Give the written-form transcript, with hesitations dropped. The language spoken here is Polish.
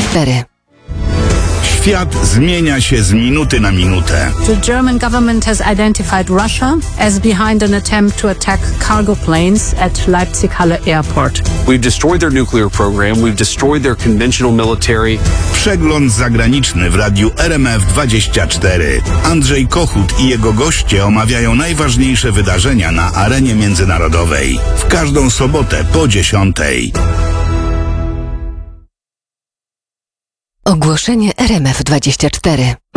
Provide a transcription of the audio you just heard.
24. Świat zmienia się z minuty na minutę. The German government has identified Russia as behind an attempt to attack cargo planes at Leipzig-Halle Airport. We've destroyed their nuclear program. We've destroyed their conventional military. Przegląd zagraniczny w radiu RMF24. Andrzej Kochut i jego goście omawiają najważniejsze wydarzenia na arenie międzynarodowej. W każdą sobotę po 10:00. Ogłoszenie RMF24.